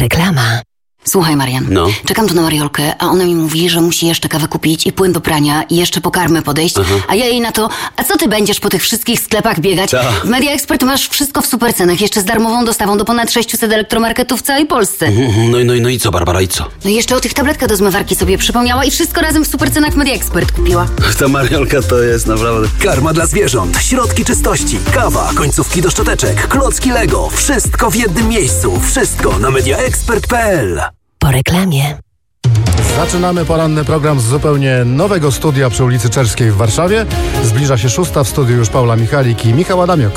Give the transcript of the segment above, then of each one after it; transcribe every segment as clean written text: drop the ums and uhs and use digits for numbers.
Reklama. Słuchaj, Marian, czekam tu na Mariolkę, a ona mi mówi, że musi jeszcze kawę kupić i płyn do prania i jeszcze po karmę podejść, a ja jej na to, a co ty będziesz po tych wszystkich sklepach biegać? W Media Expert masz wszystko w supercenach, jeszcze z darmową dostawą do ponad 600 elektromarketów w całej Polsce. No i co, Barbara, i co? No i jeszcze o tych tabletkach do zmywarki sobie przypomniała i wszystko razem w supercenach w Media Expert kupiła. Ta Mariolka to jest naprawdę... Karma dla zwierząt, środki czystości, kawa, końcówki do szczoteczek, klocki Lego. Wszystko w jednym miejscu. Wszystko na mediaexpert.pl. Po reklamie. Zaczynamy poranny program z zupełnie nowego studia przy ulicy Czerskiej w Warszawie. Zbliża się 6. W studiu już Paula Michalik i Michał Adamiok.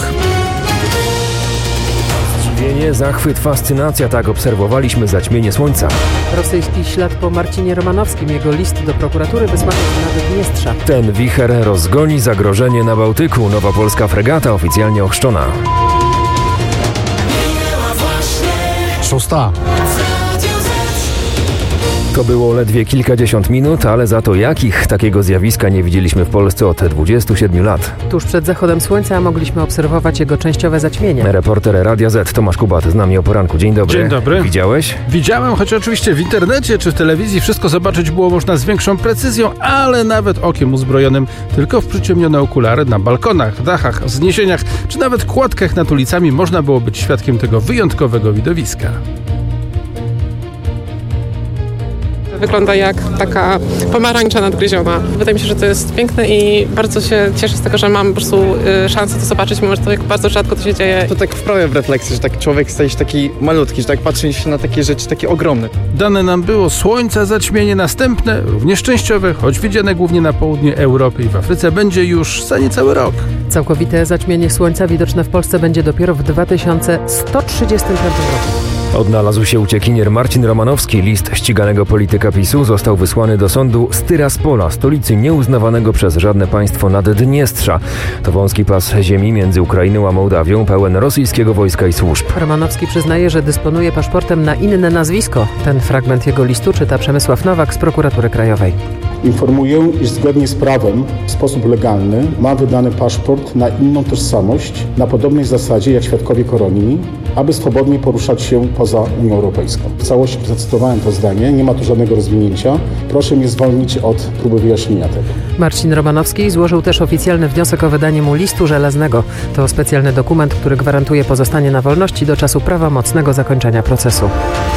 Zdziwienie, zachwyt, fascynacja, tak obserwowaliśmy zaćmienie słońca. Rosyjski ślad po Marcinie Romanowskim, jego list do prokuratury wysłany na Dniestrza. Ten wicher rozgoni zagrożenie na Bałtyku. Nowa polska fregata oficjalnie ochrzczona. 6. To było ledwie kilkadziesiąt minut, ale za to jakich takiego zjawiska nie widzieliśmy w Polsce od 27 lat. Tuż przed zachodem słońca mogliśmy obserwować jego częściowe zaćmienie. Reporter Radia Z Tomasz Kubat z nami o poranku. Dzień dobry. Dzień dobry. Widziałeś? Widziałem, choć oczywiście w internecie czy w telewizji wszystko zobaczyć było można z większą precyzją, ale nawet okiem uzbrojonym tylko w przyciemnione okulary na balkonach, dachach, wzniesieniach czy nawet kładkach nad ulicami można było być świadkiem tego wyjątkowego widowiska. Wygląda jak taka pomarańcza nadgryziona. Wydaje mi się, że to jest piękne i bardzo się cieszę z tego, że mam po prostu szansę to zobaczyć, mimo że to bardzo rzadko to się dzieje. To tak wprawia w refleksję, że tak człowiek staje się taki malutki, że tak patrzy się na takie rzeczy, takie ogromne. Dane nam było słońca, zaćmienie następne, również częściowe, choć widziane głównie na południu Europy i w Afryce, będzie już za niecały rok. Całkowite zaćmienie słońca widoczne w Polsce będzie dopiero w 2135 roku. Odnalazł się uciekinier Marcin Romanowski. List ściganego polityka PiS-u został wysłany do sądu z Tyraspola, stolicy nieuznawanego przez żadne państwo Naddniestrza. To wąski pas ziemi między Ukrainą a Mołdawią, pełen rosyjskiego wojska i służb. Romanowski przyznaje, że dysponuje paszportem na inne nazwisko. Ten fragment jego listu czyta Przemysław Nowak z Prokuratury Krajowej. Informuję, iż zgodnie z prawem w sposób legalny ma wydany paszport na inną tożsamość na podobnej zasadzie jak świadkowie koronni, aby swobodnie poruszać się poza Unią Europejską. W całości zacytowałem to zdanie, nie ma tu żadnego rozwinięcia. Proszę mnie zwolnić od próby wyjaśnienia tego. Marcin Romanowski złożył też oficjalny wniosek o wydanie mu listu żelaznego. To specjalny dokument, który gwarantuje pozostanie na wolności do czasu prawomocnego zakończenia procesu.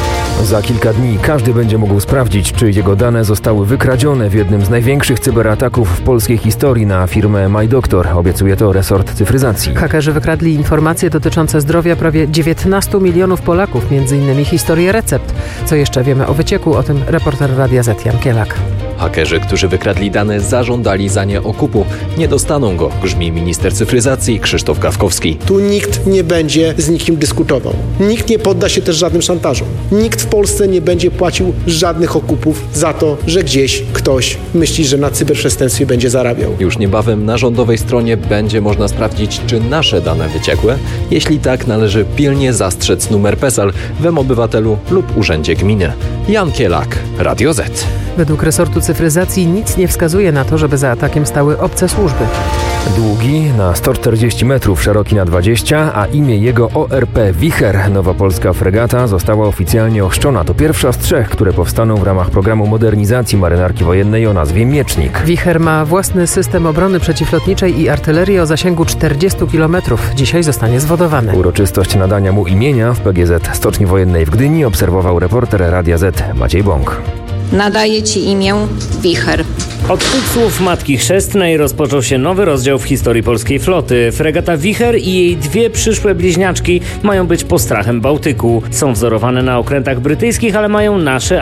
Za kilka dni każdy będzie mógł sprawdzić, czy jego dane zostały wykradzione w jednym z największych cyberataków w polskiej historii na firmę MyDoctor. Obiecuje to resort cyfryzacji. Hakerzy wykradli informacje dotyczące zdrowia prawie 19 milionów Polaków, m.in. historię recept. Co jeszcze wiemy o wycieku? O tym reporter Radia Z Jan Kielak. Hakerzy, którzy wykradli dane, zażądali za nie okupu. Nie dostaną go, grzmi minister cyfryzacji Krzysztof Gawkowski. Tu nikt nie będzie z nikim dyskutował. Nikt nie podda się też żadnym szantażom. Nikt w Polsce nie będzie płacił żadnych okupów za to, że gdzieś ktoś myśli, że na cyberprzestępstwie będzie zarabiał. Już niebawem na rządowej stronie będzie można sprawdzić, czy nasze dane wyciekłe. Jeśli tak, należy pilnie zastrzec numer PESEL w mObywatelu lub urzędzie gminy. Jan Kielak, Radio Z. Według resortu cyfryzacji nic nie wskazuje na to, żeby za atakiem stały obce służby. Długi na 140 metrów, szeroki na 20, a imię jego ORP Wicher, nowa polska fregata, została oficjalnie ochrzczona. To pierwsza z 3, które powstaną w ramach programu modernizacji marynarki wojennej o nazwie Miecznik. Wicher ma własny system obrony przeciwlotniczej i artylerię o zasięgu 40 km. Dzisiaj zostanie zwodowany. Uroczystość nadania mu imienia w PGZ Stoczni Wojennej w Gdyni obserwował reporter Radia Z Maciej Bąk. Nadaje ci imię Wicher. Od tych słów Matki Chrzestnej rozpoczął się nowy rozdział w historii polskiej floty. Fregata Wicher i jej 2 przyszłe bliźniaczki mają być postrachem Bałtyku. Są wzorowane na okrętach brytyjskich, ale mają nasze